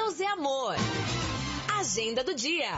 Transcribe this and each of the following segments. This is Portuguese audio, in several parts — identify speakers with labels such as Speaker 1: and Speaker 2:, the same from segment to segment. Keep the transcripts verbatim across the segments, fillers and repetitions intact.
Speaker 1: Deus é amor. Agenda do dia.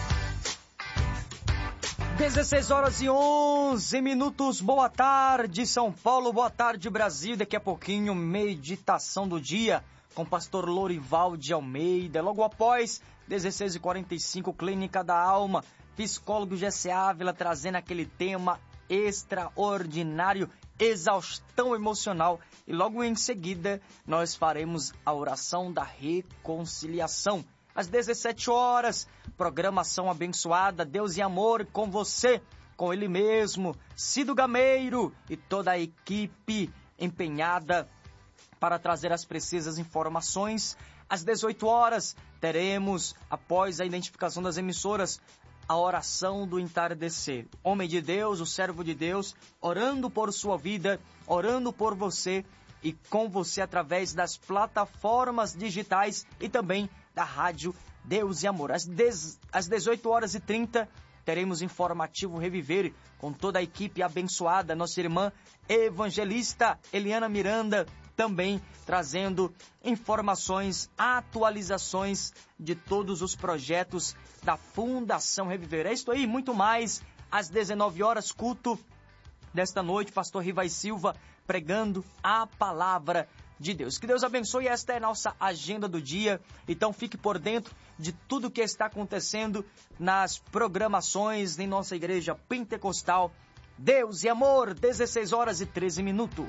Speaker 2: dezesseis horas e onze minutos. Boa tarde, São Paulo. Boa tarde, Brasil. Daqui a pouquinho, meditação do dia com o pastor Lorival de Almeida. Logo após, dezesseis e quarenta e cinco, Clínica da Alma. Psicólogo Jesse Ávila trazendo aquele tema extraordinário, exaustão emocional. E logo em seguida, nós faremos a oração da reconciliação. Às dezessete horas, programação abençoada, Deus e Amor com você, com Ele mesmo, Cido Gameiro e toda a equipe empenhada para trazer as precisas informações. Às dezoito horas, teremos, após a identificação das emissoras, a oração do entardecer. Homem de Deus, o servo de Deus, orando por sua vida, orando por você e com você através das plataformas digitais e também da Rádio Deus e Amor. Às, dez, às dezoito horas e trinta, teremos informativo Reviver com toda a equipe abençoada, nossa irmã evangelista Eliana Miranda, também trazendo informações, atualizações de todos os projetos da Fundação Reviver. É isso aí, muito mais. Às dezenove horas, culto desta noite, pastor Rivai Silva pregando a palavra de Deus. Que Deus abençoe. Esta é a nossa agenda do dia. Então fique por dentro de tudo que está acontecendo nas programações em nossa igreja pentecostal. Deus e Amor, dezesseis horas e treze minutos.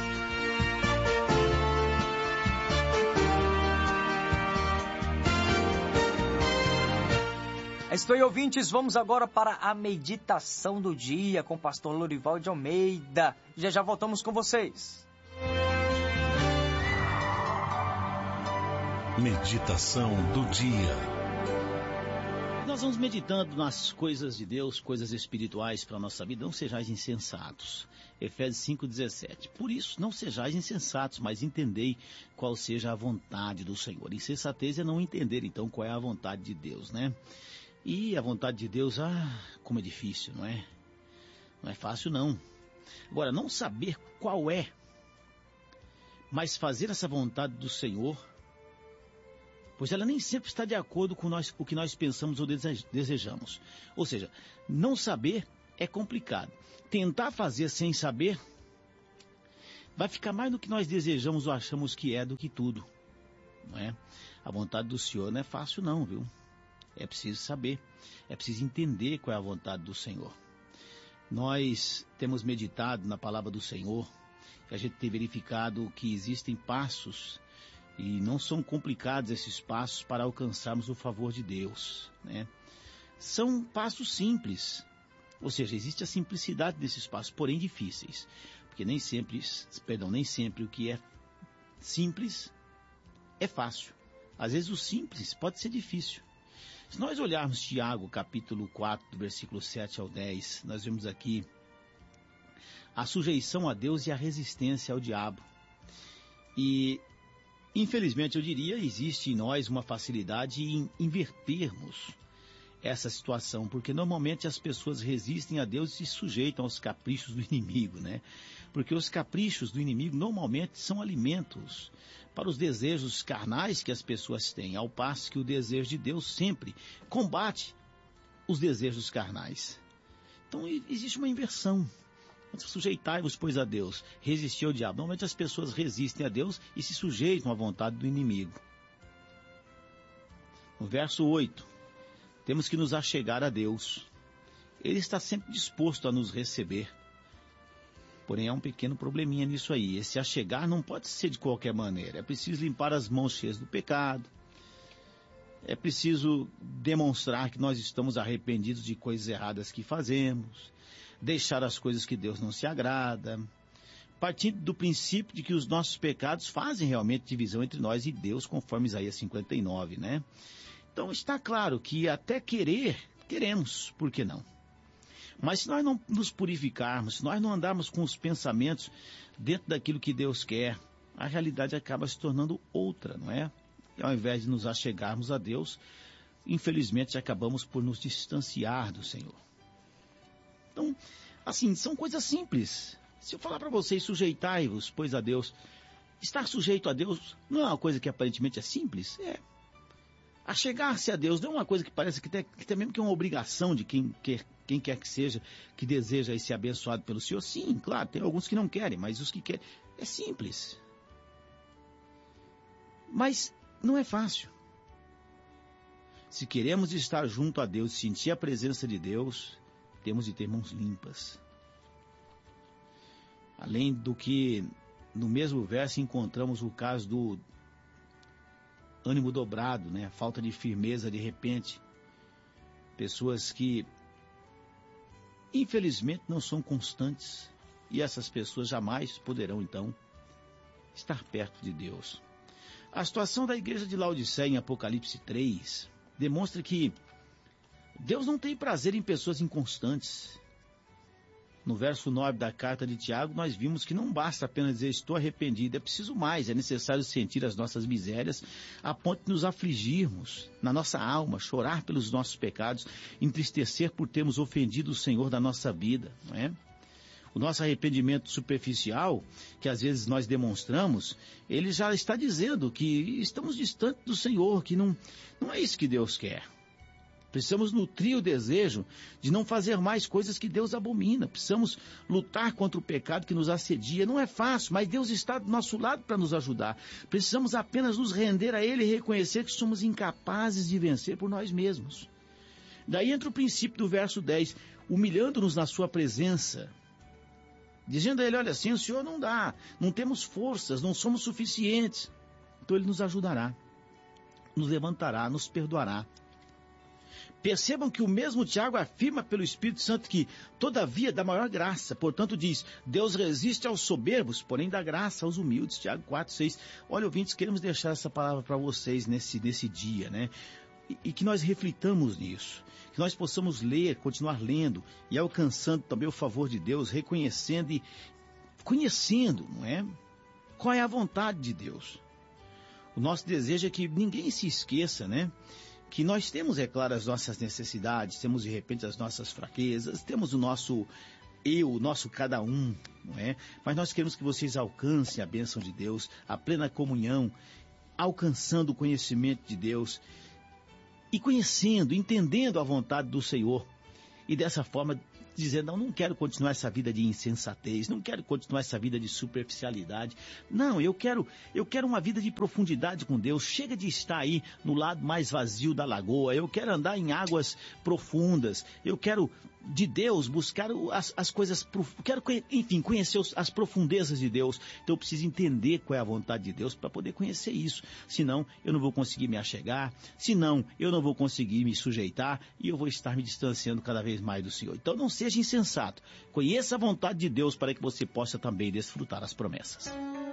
Speaker 2: Estou aí, ouvintes, vamos agora para a meditação do dia com o pastor Lorival de Almeida. Já já voltamos com vocês.
Speaker 3: Meditação do dia.
Speaker 4: Nós vamos meditando nas coisas de Deus, coisas espirituais para a nossa vida. Não sejais insensatos. Efésios cinco, dezessete. Por isso, não sejais insensatos, mas entendei qual seja a vontade do Senhor. Insensatez é não entender, então, qual é a vontade de Deus, né? E a vontade de Deus, ah, como é difícil, não é? Não é fácil, não. Agora, não saber qual é, mas fazer essa vontade do Senhor, pois ela nem sempre está de acordo com nós, o que nós pensamos ou desejamos. Ou seja, não saber é complicado. Tentar fazer sem saber vai ficar mais no que nós desejamos ou achamos que é do que tudo, não é? A vontade do Senhor não é fácil não, viu? É preciso saber, é preciso entender qual é a vontade do Senhor. Nós temos meditado na palavra do Senhor, a gente tem verificado que existem passos e não são complicados esses passos para alcançarmos o favor de Deus, né? São passos simples, ou seja, existe a simplicidade desses passos, porém difíceis, porque nem sempre, perdão, nem sempre o que é simples é fácil. Às vezes o simples pode ser difícil. Se nós olharmos Tiago, capítulo quatro, do versículo sete ao dez, nós vemos aqui a sujeição a Deus e a resistência ao diabo. E, infelizmente, eu diria, existe em nós uma facilidade em invertermos essa situação, porque normalmente as pessoas resistem a Deus e se sujeitam aos caprichos do inimigo, né? Porque os caprichos do inimigo normalmente são alimentos para os desejos carnais que as pessoas têm, ao passo que o desejo de Deus sempre combate os desejos carnais. Então existe uma inversão. Sujeitai-vos, pois, a Deus, resistir ao diabo. Normalmente as pessoas resistem a Deus e se sujeitam à vontade do inimigo. No verso oito, temos que nos achegar a Deus. Ele está sempre disposto a nos receber. Porém, há um pequeno probleminha nisso aí. Esse achegar não pode ser de qualquer maneira. É preciso limpar as mãos cheias do pecado. É preciso demonstrar que nós estamos arrependidos de coisas erradas que fazemos. Deixar as coisas que Deus não se agrada. Partindo do princípio de que os nossos pecados fazem realmente divisão entre nós e Deus, conforme Isaías cinquenta e nove, né? Então está claro que até querer, queremos, por que não? Mas se nós não nos purificarmos, se nós não andarmos com os pensamentos dentro daquilo que Deus quer, a realidade acaba se tornando outra, não é? E ao invés de nos achegarmos a Deus, infelizmente acabamos por nos distanciar do Senhor. Então, assim, são coisas simples. Se eu falar para vocês, sujeitai-vos, pois, a Deus, estar sujeito a Deus não é uma coisa que aparentemente é simples? É. Achegar-se a Deus não é uma coisa que parece que tem, que tem mesmo que é uma obrigação de quem quer, quem quer que seja, que deseja ser abençoado pelo Senhor. Sim, claro, tem alguns que não querem, mas os que querem, é simples. Mas não é fácil. Se queremos estar junto a Deus, sentir a presença de Deus, temos de ter mãos limpas. Além do que, no mesmo verso, encontramos o caso do ânimo dobrado, né? Falta de firmeza de repente. Pessoas que, infelizmente, não são constantes. E essas pessoas jamais poderão, então, estar perto de Deus. A situação da igreja de Laodiceia em Apocalipse três demonstra que Deus não tem prazer em pessoas inconstantes. No verso nove da carta de Tiago, nós vimos que não basta apenas dizer estou arrependido, é preciso mais, é necessário sentir as nossas misérias a ponto de nos afligirmos na nossa alma, chorar pelos nossos pecados, entristecer por termos ofendido o Senhor da nossa vida, não é? O nosso arrependimento superficial, que às vezes nós demonstramos, ele já está dizendo que estamos distantes do Senhor, que não, não é isso que Deus quer. Precisamos nutrir o desejo de não fazer mais coisas que Deus abomina. Precisamos lutar contra o pecado que nos assedia. Não é fácil, mas Deus está do nosso lado para nos ajudar. Precisamos apenas nos render a Ele e reconhecer que somos incapazes de vencer por nós mesmos. Daí entra o princípio do verso dez, humilhando-nos na sua presença. Dizendo a Ele, olha, assim o Senhor não dá, não temos forças, não somos suficientes. Então Ele nos ajudará, nos levantará, nos perdoará. Percebam que o mesmo Tiago afirma pelo Espírito Santo que, todavia, dá maior graça. Portanto, diz, Deus resiste aos soberbos, porém dá graça aos humildes. Tiago quatro, seis. Olha, ouvintes, queremos deixar essa palavra para vocês nesse, nesse dia, né? E, e que nós reflitamos nisso. Que nós possamos ler, continuar lendo e alcançando também o favor de Deus, reconhecendo e conhecendo, não é? Qual é a vontade de Deus. O nosso desejo é que ninguém se esqueça, né? Que nós temos, é claro, as nossas necessidades, temos de repente as nossas fraquezas, temos o nosso eu, o nosso cada um, não é? Mas nós queremos que vocês alcancem a bênção de Deus, a plena comunhão, alcançando o conhecimento de Deus e conhecendo, entendendo a vontade do Senhor. E dessa forma, dizendo, não, não quero continuar essa vida de insensatez, não quero continuar essa vida de superficialidade. Não, eu quero, eu quero uma vida de profundidade com Deus. Chega de estar aí no lado mais vazio da lagoa. Eu quero andar em águas profundas. Eu quero, de Deus, buscar as, as coisas, quero, enfim, conhecer os, as profundezas de Deus. Então eu preciso entender qual é a vontade de Deus para poder conhecer isso. Senão eu não vou conseguir me achegar, senão eu não vou conseguir me sujeitar e eu vou estar me distanciando cada vez mais do Senhor. Então não seja insensato. Conheça a vontade de Deus para que você possa também desfrutar as promessas.